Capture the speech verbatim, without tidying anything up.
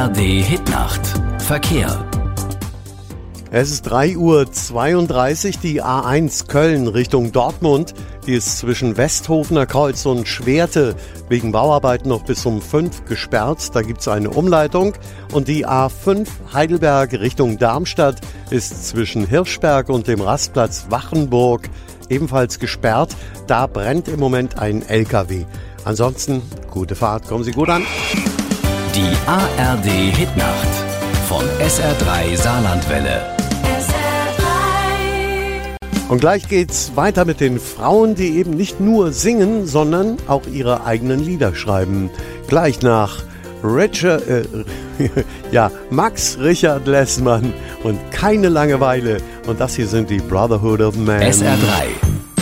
R D Hitnacht. Verkehr. Es ist drei Uhr zweiunddreißig, die A eins Köln Richtung Dortmund. Die ist zwischen Westhofener Kreuz und Schwerte wegen Bauarbeiten noch bis um fünf gesperrt. Da gibt es eine Umleitung. Und die A fünf Heidelberg Richtung Darmstadt ist zwischen Hirschberg und dem Rastplatz Wachenburg ebenfalls gesperrt. Da brennt im Moment ein L K W. Ansonsten gute Fahrt, kommen Sie gut an. Die A R D Hitnacht von S R drei Saarlandwelle. Und gleich geht's weiter mit den Frauen, die eben nicht nur singen, sondern auch ihre eigenen Lieder schreiben. Gleich nach Richard, äh, ja, Max Richard Lessmann und Keine Langeweile. Und das hier sind die Brotherhood of Man. S R drei